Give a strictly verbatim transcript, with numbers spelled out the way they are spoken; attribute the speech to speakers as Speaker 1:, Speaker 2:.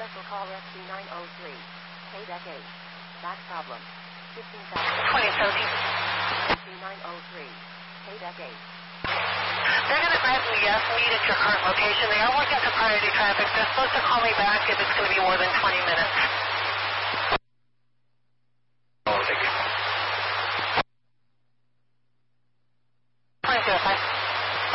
Speaker 1: Special call S C nine oh three. K-Deck eight. Back problem. fifteen thousand.
Speaker 2: twenty seventeen.
Speaker 1: S C nine oh three. K-Deck eight.
Speaker 2: They're going to grab me, yes, meet at your current location. They are working to priority traffic. They're supposed to call me back if it's going to be more than twenty minutes.